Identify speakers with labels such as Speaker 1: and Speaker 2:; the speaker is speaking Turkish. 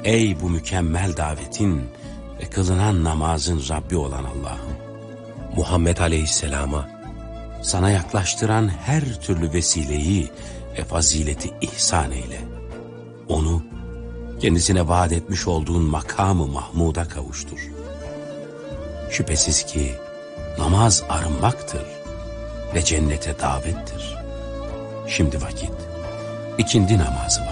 Speaker 1: Ey bu mükemmel davetin ve kılınan namazın Rabbi olan Allah'ım!
Speaker 2: Muhammed Aleyhisselam'a
Speaker 1: sana yaklaştıran her türlü vesileyi ve fazileti ihsan eyle. Onu kendisine vaat etmiş olduğun makamı Mahmud'a kavuştur. Şüphesiz ki namaz arınmaktır ve cennete davettir. Şimdi vakit ikindi namazı var.